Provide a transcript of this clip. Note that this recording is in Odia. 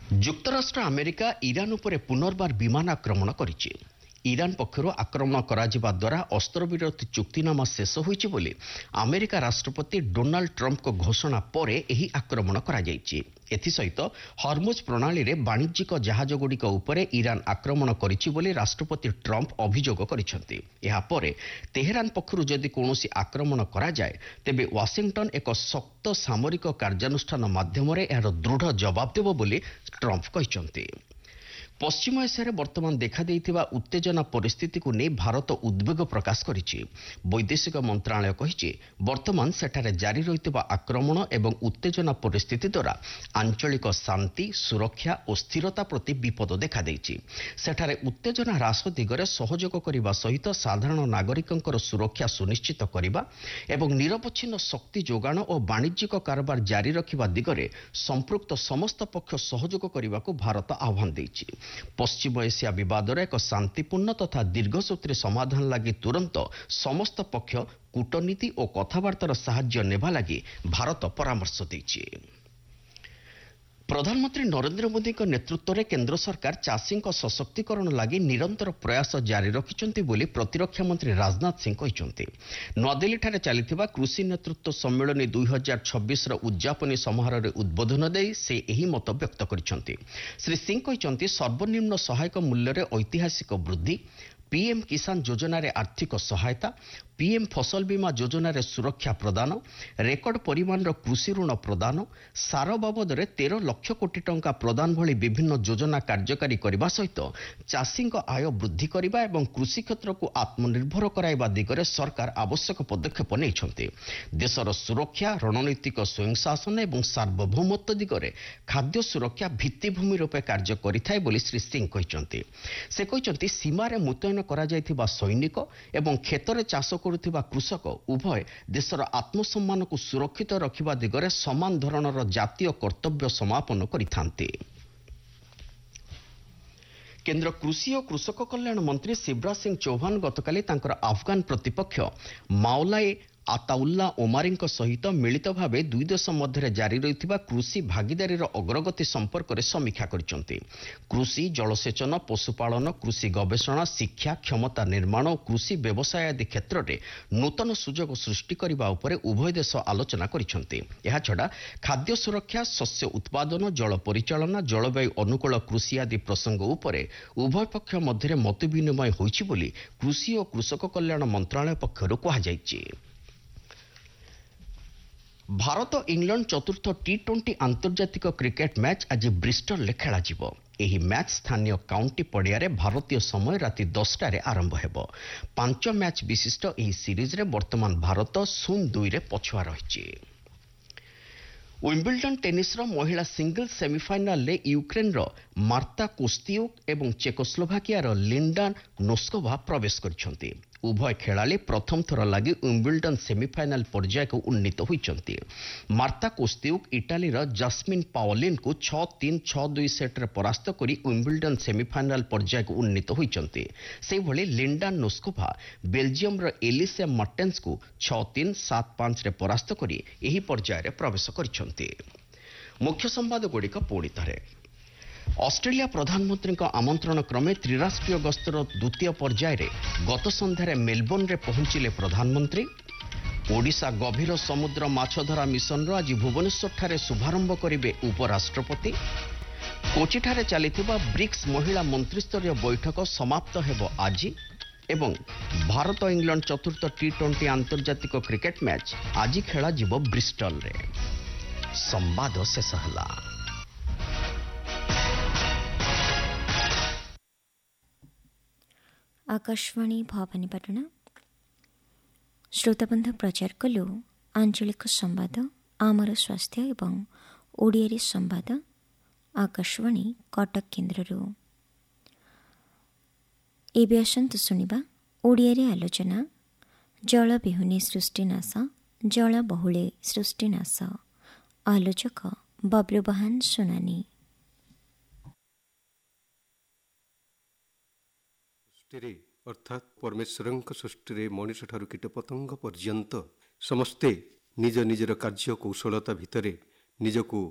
ଯୁକ୍ତରାଷ୍ଟ୍ର ଆମେରିକା ଇରାନ ଉପରେ ପୁନର୍ବାର ବିମାନ ଆକ୍ରମଣ କରିଛି। ଇରାନ ପକ୍ଷରୁ ଆକ୍ରମଣ କରାଯିବା ଦ୍ୱାରା ଅସ୍ତ୍ରବିରତି ଚୁକ୍ତିନାମା ଶେଷ ହୋଇଛି ବୋଲି ଆମେରିକା ରାଷ୍ଟ୍ରପତି ଡୋନାଲ୍ଡ ଟ୍ରମ୍ପଙ୍କ ଘୋଷଣା ପରେ ଏହି ଆକ୍ରମଣ କରାଯାଇଛି। ଏଥିସହିତ ହର୍ମୁଜ ପ୍ରଣାଳୀରେ ବାଣିଜ୍ୟିକ ଜାହାଜଗୁଡ଼ିକ ଉପରେ ଇରାନ ଆକ୍ରମଣ କରିଛି ବୋଲି ରାଷ୍ଟ୍ରପତି ଟ୍ରମ୍ପ ଅଭିଯୋଗ କରିଛନ୍ତି। ଏହାପରେ ତେହେରାନ ପକ୍ଷରୁ ଯଦି କୌଣସି ଆକ୍ରମଣ କରାଯାଏ ତେବେ ୱାଶିଂଟନ ଏକ ଶକ୍ତ ସାମରିକ କାର୍ଯ୍ୟାନୁଷ୍ଠାନ ମାଧ୍ୟମରେ ଏହାର ଦୃଢ଼ ଜବାବ ଦେବ ବୋଲି ଟ୍ରମ୍ପ କହିଛନ୍ତି। ପଶ୍ଚିମ ଏସିଆରେ ବର୍ତ୍ତମାନ ଦେଖାଦେଇଥିବା ଉତ୍ତେଜନା ପରିସ୍ଥିତିକୁ ନେଇ ଭାରତ ଉଦ୍ବେଗ ପ୍ରକାଶ କରିଛି। ବୈଦେଶିକ ମନ୍ତ୍ରଣାଳୟ କହିଛି ବର୍ତ୍ତମାନ ସେଠାରେ ଜାରି ରହିଥିବା ଆକ୍ରମଣ ଏବଂ ଉତ୍ତେଜନା ପରିସ୍ଥିତି ଦ୍ୱାରା ଆଞ୍ଚଳିକ ଶାନ୍ତି, ସୁରକ୍ଷା ଓ ସ୍ଥିରତା ପ୍ରତି ବିପଦ ଦେଖାଦେଇଛି। ସେଠାରେ ଉତ୍ତେଜନା ହ୍ରାସ ଦିଗରେ ସହଯୋଗ କରିବା ସହିତ ସାଧାରଣ ନାଗରିକଙ୍କର ସୁରକ୍ଷା ସୁନିଶ୍ଚିତ କରିବା ଏବଂ ନିରବଚ୍ଛିନ୍ନ ଶକ୍ତି ଯୋଗାଣ ଓ ବାଣିଜ୍ୟିକ କାରବାର ଜାରି ରଖିବା ଦିଗରେ ସମ୍ପୃକ୍ତ ସମସ୍ତ ପକ୍ଷ ସହଯୋଗ କରିବାକୁ ଭାରତ ଆହ୍ୱାନ ଦେଇଛି। ପଶ୍ଚିମ ଏସିଆ ବିବାଦର ଏକ ଶାନ୍ତିପୂର୍ଣ୍ଣ ତଥା ଦୀର୍ଘସୂତ୍ରୀ ସମାଧାନ ଲାଗି ତୁରନ୍ତ ସମସ୍ତ ପକ୍ଷ କୂଟନୀତି ଓ କଥାବାର୍ତ୍ତାର ସାହାଯ୍ୟ ନେବା ଲାଗି ଭାରତ ପରାମର୍ଶ ଦେଇଛି। ପ୍ରଧାନମନ୍ତ୍ରୀ ନରେନ୍ଦ୍ର ମୋଦିଙ୍କ ନେତୃତ୍ୱରେ କେନ୍ଦ୍ର ସରକାର ଚାଷୀଙ୍କ ସଶକ୍ତିକରଣ ଲାଗି ନିରନ୍ତର ପ୍ରୟାସ ଜାରି ରଖିଛନ୍ତି ବୋଲି ପ୍ରତିରକ୍ଷା ମନ୍ତ୍ରୀ ରାଜନାଥ ସିଂ କହିଛନ୍ତି। ନୂଆଦିଲ୍ଲୀଠାରେ ଚାଲିଥିବା କୃଷି ନେତୃତ୍ୱ ସମ୍ମିଳନୀ 2026ର ଉଦ୍ଯାପନୀ ସମାରୋହରେ ଉଦ୍ବୋଧନ ଦେଇ ସେ ଏହି ମତ ବ୍ୟକ୍ତ କରିଛନ୍ତି। ଶ୍ରୀ ସିଂ କହିଛନ୍ତି ସର୍ବନିମ୍ନ ସହାୟକ ମୂଲ୍ୟରେ ଐତିହାସିକ ବୃଦ୍ଧି, ପିଏମ୍ କିଷାନ ଯୋଜନାରେ ଆର୍ଥିକ ସହାୟତା, ପିଏମ୍ ଫସଲ ବୀମା ଯୋଜନାରେ ସୁରକ୍ଷା ପ୍ରଦାନ, ରେକର୍ଡ ପରିମାଣର କୃଷି ଋଣ ପ୍ରଦାନ, ସାର ବାବଦରେ 13 ଲକ୍ଷ କୋଟି ଟଙ୍କା ପ୍ରଦାନ ଭଳି ବିଭିନ୍ନ ଯୋଜନା କାର୍ଯ୍ୟକାରୀ କରିବା ସହିତ ଚାଷୀଙ୍କ ଆୟ ବୃଦ୍ଧି କରିବା ଏବଂ କୃଷି କ୍ଷେତ୍ରକୁ ଆତ୍ମନିର୍ଭର କରାଇବା ଦିଗରେ ସରକାର ଆବଶ୍ୟକ ପଦକ୍ଷେପ ନେଇଛନ୍ତି। ଦେଶର ସୁରକ୍ଷା, ରଣନୈତିକ ସ୍ୱୟଂଶାସନ ଏବଂ ସାର୍ବଭୌମତ୍ୱ ଦିଗରେ ଖାଦ୍ୟ ସୁରକ୍ଷା ଭିତ୍ତିଭୂମି ରୂପେ କାର୍ଯ୍ୟ କରିଥାଏ ବୋଲି ଶ୍ରୀ ସିଂ କହିଛନ୍ତି। ସେ କହିଛନ୍ତି ସୀମାରେ ମୁତୟନ କରାଯାଇଥିବା ସୈନିକ ଏବଂ କ୍ଷେତରେ ଚାଷ କରୁଥିବା କୃଷକ ଉଭୟ ଦେଶର ଆତ୍ମସମ୍ମାନକୁ ସୁରକ୍ଷିତ ରଖିବା ଦିଗରେ ସମାନ ଧରଣର ଜାତୀୟ କର୍ତ୍ତବ୍ୟ ସମାପନ କରିଥାନ୍ତି। କେନ୍ଦ୍ର କୃଷି ଓ କୃଷକ କଲ୍ୟାଣ ମନ୍ତ୍ରୀ ଶିବରାଜ ସିଂ ଚୌହାନ ଗତକାଲି ତାଙ୍କର ଆଫଗାନ ପ୍ରତିପକ୍ଷ ମାଓଲାଇ ଆତାଉଲ୍ଲା ଓମାରୀଙ୍କ ସହିତ ମିଳିତ ଭାବେ ଦୁଇ ଦେଶ ମଧ୍ୟରେ ଜାରି ରହିଥିବା କୃଷି ଭାଗିଦାରୀର ଅଗ୍ରଗତି ସମ୍ପର୍କରେ ସମୀକ୍ଷା କରିଛନ୍ତି। କୃଷି, ଜଳସେଚନ, ପଶୁପାଳନ, କୃଷି ଗବେଷଣା, ଶିକ୍ଷା, କ୍ଷମତା ନିର୍ମାଣ ଓ କୃଷି ବ୍ୟବସାୟ ଆଦି କ୍ଷେତ୍ରରେ ନୂତନ ସୁଯୋଗ ସୃଷ୍ଟି କରିବା ଉପରେ ଉଭୟ ଦେଶ ଆଲୋଚନା କରିଛନ୍ତି। ଏହାଛଡ଼ା ଖାଦ୍ୟ ସୁରକ୍ଷା, ଶସ୍ୟ ଉତ୍ପାଦନ, ଜଳ ପରିଚାଳନା, ଜଳବାୟୁ ଅନୁକୂଳ କୃଷି ଆଦି ପ୍ରସଙ୍ଗ ଉପରେ ଉଭୟ ପକ୍ଷ ମଧ୍ୟରେ ମତ ବିନିମୟ ହୋଇଛି ବୋଲି କୃଷି ଓ କୃଷକ କଲ୍ୟାଣ ମନ୍ତ୍ରଣାଳୟ ପକ୍ଷରୁ କୁହାଯାଇଛି। ଭାରତ ଇଂଲଣ୍ଡ ଚତୁର୍ଥ ଟି20 ଆନ୍ତର୍ଜାତିକ କ୍ରିକେଟ ମ୍ୟାଚ୍ ଆଜି ବ୍ରିଷ୍ଟଲରେ ଖେଳାଯିବ। ଏହି ମ୍ୟାଚ୍ ସ୍ଥାନୀୟ କାଉଣ୍ଟି ପଡ଼ିଆରେ ଭାରତୀୟ ସମୟ ରାତି 10ଟାରେ ଆରମ୍ଭ ହେବ। 5 ମ୍ୟାଚ୍ ବିଶିଷ୍ଟ ଏହି ସିରିଜରେ ବର୍ତ୍ତମାନ ଭାରତ 0-2ରେ ପଛୁଆ ରହିଛି। ୱିମ୍ବଲଡନ୍ ଟେନିସ୍ର ମହିଳା ସିଙ୍ଗଲ୍ସ ସେମିଫାଇନାଲରେ ୟୁକ୍ରେନ୍ର ମାର୍ତା କୋସ୍ତିୟୁକ୍ ଏବଂ ଚେକୋସ୍ଲୋଭାକିଆର ଲିଣ୍ଡା ନୋସ୍କୋଭା ପ୍ରବେଶ କରିଛନ୍ତି। ଉଭୟ ଖେଳାଳି ପ୍ରଥମ ଥର ଲାଗି ୱିମ୍ବଲଡନ୍ ସେମିଫାଇନାଲ ପର୍ଯ୍ୟାୟକୁ ଉନ୍ନୀତ ହୋଇଛନ୍ତି। ମାର୍ତା କୋସ୍ତିୟୁକ୍ ଇଟାଲୀର ଜାସ୍ମିନ୍ ପାଓଲିନ୍ଙ୍କୁ 6-3, 6-2 ସେଟ୍ରେ ପରାସ୍ତ କରି ୱିମ୍ବଲଡନ୍ ସେମିଫାଇନାଲ ପର୍ଯ୍ୟାୟକୁ ଉନ୍ନୀତ ହୋଇଛନ୍ତି। ସେହିଭଳି ଲିଣ୍ଡା ନୋସ୍କୋଭା ବେଲଜିୟମର ଏଲିସେ ମର୍ଟେନ୍ସଙ୍କୁ 6-3, 7-5ରେ ପରାସ୍ତ କରି ଏହି ପର୍ଯ୍ୟାୟରେ ପ୍ରବେଶ କରିଛନ୍ତି। ମୁଖ୍ୟ ସମ୍ବାଦଗୁଡ଼ିକ ପୁଣି ଥରେ। ଅଷ୍ଟ୍ରେଲିଆ ପ୍ରଧାନମନ୍ତ୍ରୀଙ୍କ ଆମନ୍ତ୍ରଣ କ୍ରମେ ତ୍ରିରାଷ୍ଟ୍ରୀୟ ଗସ୍ତର ଦ୍ୱିତୀୟ ପର୍ଯ୍ୟାୟରେ ଗତ ସନ୍ଧ୍ୟାରେ ମେଲବୋର୍ଣ୍ଣରେ ପହଞ୍ଚିଲେ ପ୍ରଧାନମନ୍ତ୍ରୀ। ଓଡ଼ିଶା ଗଭୀର ସମୁଦ୍ର ମାଛଧରା ମିଶନର ଆଜି ଭୁବନେଶ୍ୱରଠାରେ ଶୁଭାରମ୍ଭ କରିବେ ଉପରାଷ୍ଟ୍ରପତି। କୋଚିଠାରେ ଚାଲିଥିବା ବ୍ରିକ୍ସ ମହିଳା ମନ୍ତ୍ରୀସ୍ତରୀୟ ବୈଠକ ସମାପ୍ତ ହେବ ଆଜି ଏବଂ ଭାରତ ଇଂଲଣ୍ଡ ଚତୁର୍ଥ ଟି20 ଆନ୍ତର୍ଜାତିକ କ୍ରିକେଟ ମ୍ୟାଚ୍ ଆଜି ଖେଳାଯିବ ବ୍ରିଷ୍ଟଲରେ। ସମ୍ବାଦ ଶେଷ ହେଲା। आकाशवाणी भवानीपाटना श्रोताबंध प्रचार कलु आंचलिक संवाद आमर स्वास्थ्य एवं ओडियारी संवाद आकाशवाणी कटक केन्द्र एबे आसंतु सुनिबा ओडियारी आलोचना जल बिहुनी सृष्टिनाश जल बहुले सृष्टिनाश आलोचक बबलू बहान सुनानी। अर्थात परमेश्वर सृष्टि मनीष ठारू कीटपतंग पर्यंत समस्ते निज निजर कार्य कौशलता भितर निजको